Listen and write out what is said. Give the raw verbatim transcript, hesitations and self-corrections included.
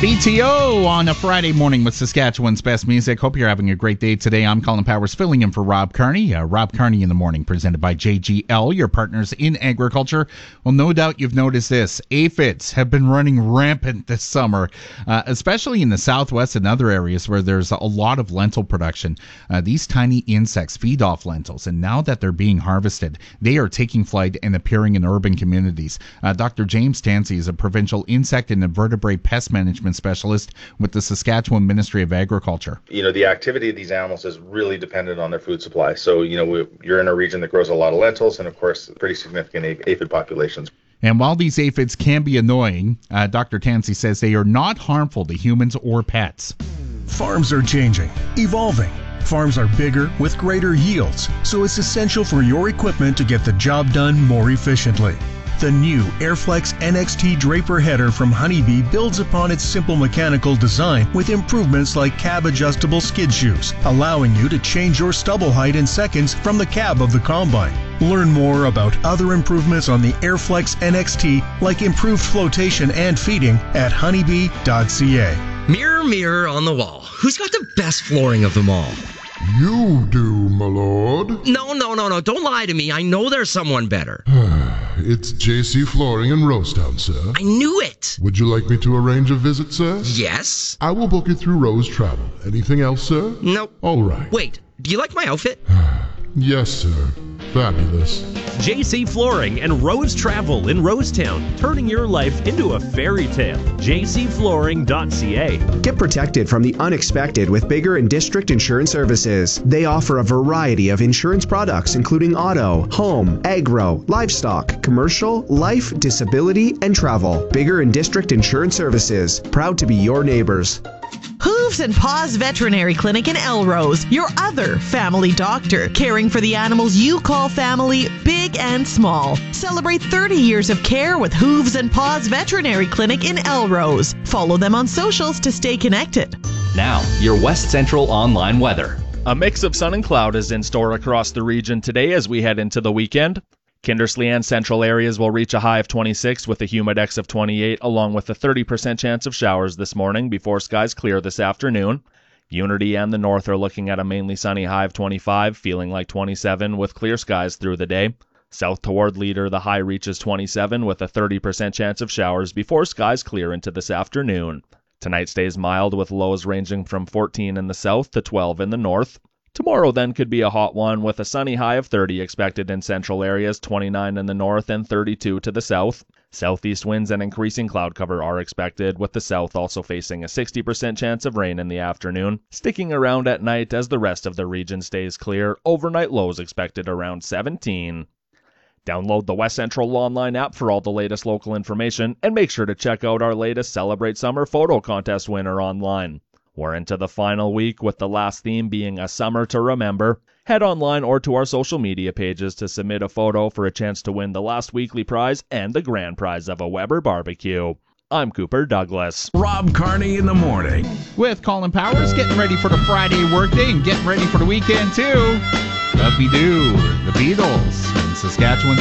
B T O on a Friday morning with Saskatchewan's best music. Hope you're having a great day today. I'm Colin Powers filling in for Rob Carney. Uh, Rob Carney in the morning, presented by J G L, your partners in agriculture. Well, no doubt you've noticed this. Aphids have been running rampant this summer, uh, especially in the southwest and other areas where there's a lot of lentil production. Uh, these tiny insects feed off lentils, and now that they're being harvested, they are taking flight and appearing in urban communities. Uh, Doctor James Tansey is a provincial insect and invertebrate pest management specialist with the Saskatchewan Ministry of Agriculture. You know, the activity of these animals is really dependent on their food supply. So, you know, we, you're in a region that grows a lot of lentils and, of course, pretty significant aphid populations. And while these aphids can be annoying, uh, Doctor Tansey says they are not harmful to humans or pets. Farms are changing, evolving. Farms are bigger with greater yields, so it's essential for your equipment to get the job done more efficiently. The new Airflex N X T Draper header from Honeybee builds upon its simple mechanical design with improvements like cab-adjustable skid shoes, allowing you to change your stubble height in seconds from the cab of the combine. Learn more about other improvements on the Airflex N X T, like improved flotation and feeding, at honeybee dot c a. Mirror, mirror on the wall, who's got the best flooring of them all? You do, my lord. No, no, no, no, don't lie to me. I know there's someone better. It's J C Flooring in Rosetown, sir. I knew it. Would you like me to arrange a visit, sir? Yes. I will book it through Rose Travel. Anything else, sir? Nope. All right. Wait, do you like my outfit? Yes, sir. Fabulous. J C Flooring and Rose Travel in Rosetown, turning your life into a fairy tale. j c flooring dot c a. Get protected from the unexpected with Bigger and District Insurance Services. They offer a variety of insurance products, including auto, home, agro, livestock, commercial, life, disability, and travel. Bigger and District Insurance Services, proud to be your neighbors. Hooves and Paws Veterinary Clinic in Elrose, your other family doctor, caring for the animals you call family, big and small. Celebrate thirty years of care with Hooves and Paws Veterinary Clinic in Elrose. Follow them on socials to stay connected. Now, your West Central online weather. A mix of sun and cloud is in store across the region today as we head into the weekend. Kindersley and central areas will reach a high of twenty-six with a humidex of twenty-eight, along with a thirty percent chance of showers this morning before skies clear this afternoon. Unity and the north are looking at a mainly sunny high of twenty-five, feeling like twenty-seven with clear skies through the day. South toward Leader, the high reaches twenty-seven with a thirty percent chance of showers before skies clear into this afternoon. Tonight stays mild with lows ranging from fourteen in the south to twelve in the north. Tomorrow then could be a hot one with a sunny high of thirty expected in central areas, twenty-nine in the north and thirty-two to the south. Southeast winds and increasing cloud cover are expected, with the south also facing a sixty percent chance of rain in the afternoon, sticking around at night as the rest of the region stays clear. Overnight lows expected around seventeen. Download the West Central Online app for all the latest local information, and make sure to check out our latest Celebrate Summer photo contest winner online. We're into the final week, with the last theme being a summer to remember. Head online or to our social media pages to submit a photo for a chance to win the last weekly prize and the grand prize of a Weber barbecue. I'm Cooper Douglas. Rob Carney in the morning. With Colin Powers, getting ready for the Friday workday and getting ready for the weekend too. Love-be-doo, the Beatles, and Saskatchewan's